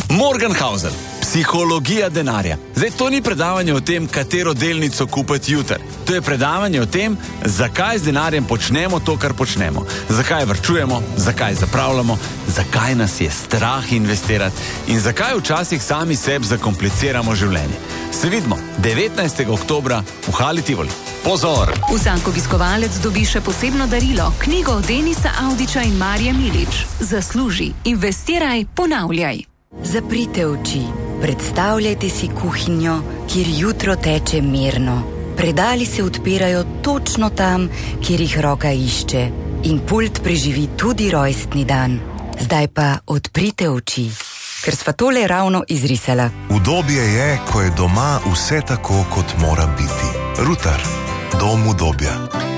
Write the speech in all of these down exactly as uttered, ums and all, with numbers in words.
Morgenhausen, psihologija denarja. Zdaj, to ni predavanje o tem, katero delnico kupiti jutri. To je predavanje o tem, zakaj z denarjem počnemo to, kar počnemo. Zakaj varčujemo, zakaj zapravljamo, zakaj nas je strah investirati in zakaj včasih sami sebi zakompliciramo življenje. Se vidimo devetnajstega oktobra v Hali Tivoli. Pozor! Vsak obiskovalec dobi še posebno darilo, knjigo Denisa Avdića in Marije Milič. Zasluži, investiraj, ponavljaj. Zaprite oči, predstavljajte si kuhinjo, kjer jutro teče mirno. Predali se odpirajo točno tam, kjer jih roka išče in pult preživi tudi rojstni dan. Zdaj pa odprite oči, ker sva tole ravno izrisala. Udobje je, ko je doma vse tako, kot mora biti. Rutar, dom udobja.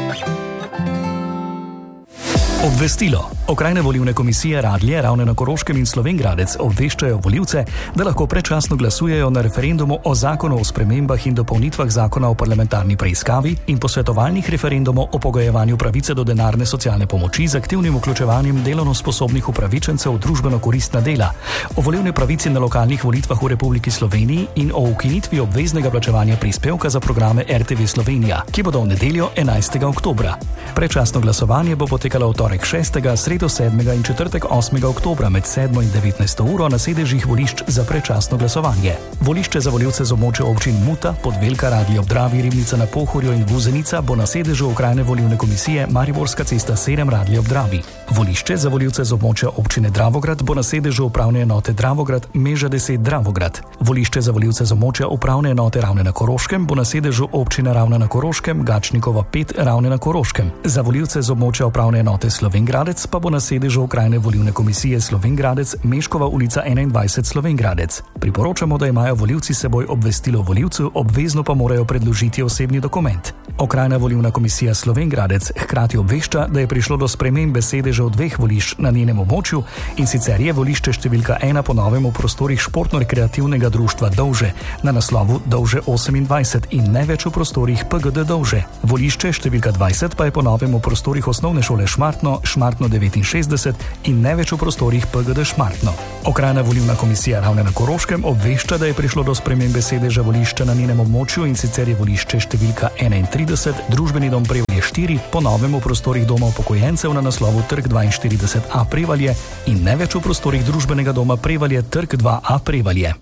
Obvestilo. Okrajne volilne komisije Radlje, Ravne na Koroškem in Slovenj Gradec obveščajo volivce, da lahko predčasno glasujejo na referendumu o zakonu o spremembah in dopolnitvah zakona o parlamentarni preiskavi in posvetovalnih referendumov o pogojevanju pravice do denarne socialne pomoči z aktivnim vključevanjem delovno sposobnih upravičencev v družbeno koristna dela, o volilni pravici na lokalnih volitvah v Republiki Sloveniji in o ukinitvi obveznega plačevanja prispevka za programe R T V Slovenija, ki bodo v nedeljo enajstega oktobra. Predčasno glasovanje bo potekalo v torek šestega, sredo sedmega in četrtek osmega oktobra med sedmo in devetnajsto uro na sedežih volišč za predčasno glasovanje. Volišče za volivce z območja občin Muta, Podvelka, Radlje ob Dravi, Ribnica na Pohorju in Vuzenica bo na sedežu Okrajne volilne komisije Mariborska cesta sedem, Radlje ob Dravi. Volišče za volivce z območja občine Dravograd bo na sedežu Upravne enote Dravograd, Meža deset, Dravograd. Volišče za volivce z območja Upravne enote Ravne na Koroškem bo na sedežu občine Ravne na Koroškem, Gačnikova pet, Ravne na Koroškem. Za volivce z območja Upravne enote Slovenj Gradec pa bo na sedežu Okrajne volilne komisije Slovenj Gradec, Meškova ulica enaindvajset, Slovenj Gradec. Priporočamo, da imajo volivci s seboj obvestilo volivcu, obvezno pa morajo predložiti osebni dokument. Okrajna volilna komisija Slovenj Gradec hkrati obvešča, da je prišlo do spremembe sedežev dveh volišč na njenem območju, in sicer je volišče številka ena po novem v prostorih športno-rekreativnega društva Dovže na naslovu Dovže osemindvajset in ne več v prostorih P G D Dovže. Volišče številka dvajset pa je po novem v prostorih osnovne šole Šmartno, Šmartno devetinšestdeset in ne več v prostorih P G D Šmartno. Okrajna volilna komisija Ravne na Koroškem obvešča, da je prišlo do spremembe sedeža volišča na njenem območju, in sicer je volišče številka enaintrideset, družbeni dom Prevalje štiri, po novem v prostorih doma upokojencev na naslovu Trg dvainštirideset A Prevalje in ne več v prostorih družbenega doma Prevalje Trg dva A Prevalje.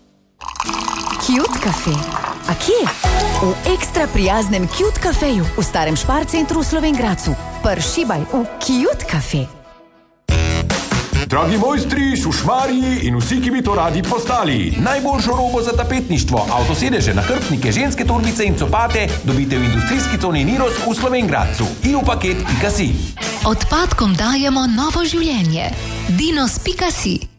Cute Cafe. A kje? V ekstra prijaznem Cute Cafeju v starem Šparcentru v Slovenj Gradcu. Pršibaj v Cute Cafe. Dragi mojstri, šušmarji in vsi, ki bi to radi postali. Najboljšo robo za tapetništvo, avtosedeže, nahrbtnike, ženske torbice in copate dobite v industrijski coni Niros v Slovenj Gradcu. iopaket pika si. Odpadkom dajemo novo življenje. dinos pika si.